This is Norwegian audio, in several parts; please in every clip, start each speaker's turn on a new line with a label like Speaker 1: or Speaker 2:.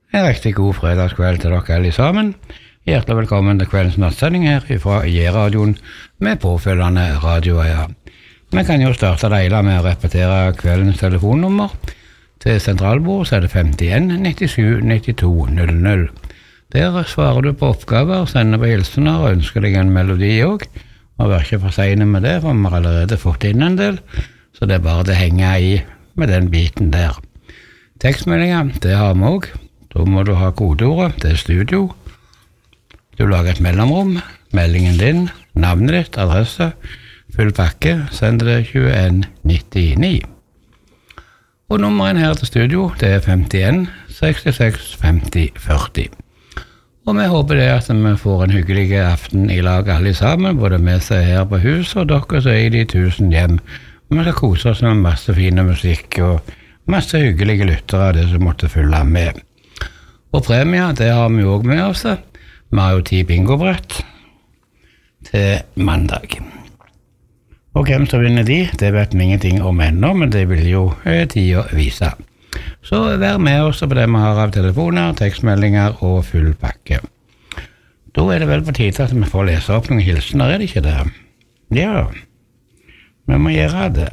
Speaker 1: En riktig god fredagskveld til dere alle sammen. Hjertelig velkommen til kveldens nattsending her fra J-radioen med påfølgende radioveier. Vi kan jo starte det hele med å repetere kveldens telefonnummer. Til sentralbord så er det 51 97 92 00. Der svarer du på oppgaver, sender på hilsener og ønsker deg en melodi også. Og vær ikke for sene med det, for vi har allerede fått inn en del, så det er bare det å henge i med den biten der. Tekstmeldinger, det har vi også. Da må du ha kodeordet til studio. Du lager et mellomrom, meldingen din, navnet ditt, adresse, full pakke, send det 2199. Og nummeren her til studio, det er 51 66 50 40. Og vi håper det at vi får en hyggelig aften i lag alle sammen, både vi som er her på huset og dere som er i de 1000 hjem. Og vi skal kose oss med masse fine musikk og masse hyggelige lyttere av det som måtte følge med. Og premie, det har vi jo også med oss. Vi har jo 10 bingobrett til mandag. Og hvem som vinner de, det vet vi ingenting om ennå, men det vil jo tida vise. Så vær med oss på det vi har av telefoner, tekstmeldinger og full pakke. Da er det vel på tide at vi får lese opp noen hilsener, er det ikke det? Ja, vi må gjøre det.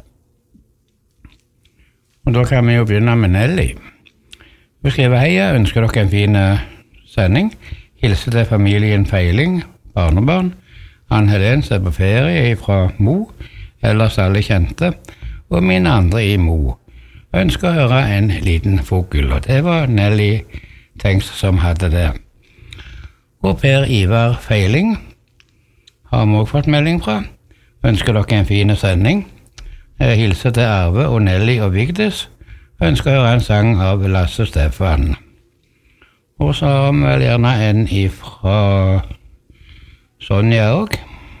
Speaker 1: Og da kan vi jo begynne med Nelly. Vi skriver hei, ønsker dere en fin sending. Hilse til familien Feiling, barnebarn. Ann Helen er på ferie fra Mo, ellers alle kjente, og mine andre i Mo. Ønsker å høre en liten fugl, og det var Nelly Tengs som hadde det. Og Per Ivar Feiling har vi også fått melding fra. Ønsker dere en fin sending. Hilse til Arve og Nelly og Vigdis. Ønsker å høre en sang av Lasse Stefan. Og så har vi vel gjerne en ifra Sonja også.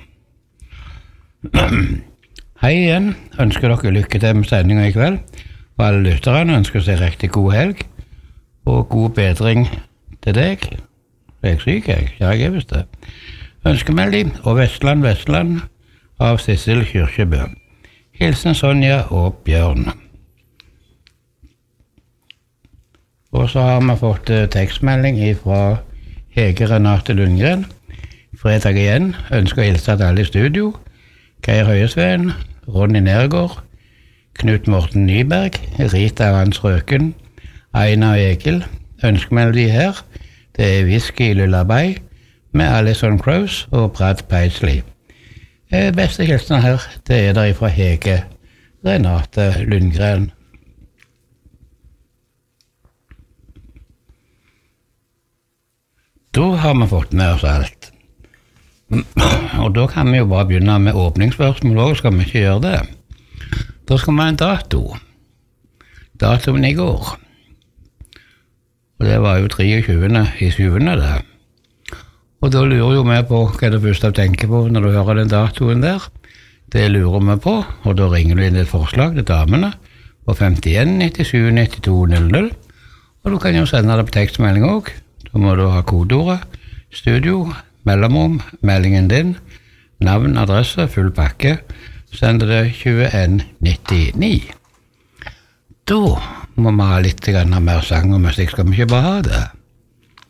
Speaker 1: Hei igjen, ønsker dere lykke til med sendingen i kveld. Og alle lytterne ønsker seg riktig god helg. Og god bedring til deg. Er jeg syk, jeg? Ja, jeg er visst det. Ønskemelding og Vestland av Sissel Kyrkjebø. Hilsen Sonja og Bjørn. Og så har vi fått tekstmelding fra Hege Renate Lundgren. Fredag igjen, ønsker å hilse til alle i studio. Geir Høyesveen, Ronny Nergård, Knut Morten Nyberg, Rita Hans Røken, Aina og Egil. Ønskemelodi her, det er Whisky Lullaby med Alison Krauss og Brad Paisley. Beste hilsen her, det er der fra Hege Renate Lundgren. Da har vi fått med oss alt. Og da kan vi jo bare begynne med åpningsspørsmål også, skal vi ikke gjøre det? Da skal vi ha en dato. Datoen i går. Og det var jo 23.7. det. Og da lurer jo vi på hva det første du tenker på når du hører den datoen der. Det lurer vi på, og da ringer du inn et forslag til damene på 51 97 92 00. Og du kan jo sende det på tekstmelding også. Da må du ha kodeordet, studio, mellomrom, meldingen din, navn, adresse, full pakke, send det 2199. Da må vi ha litt mer sang og musikk, skal vi ikke bare ha det?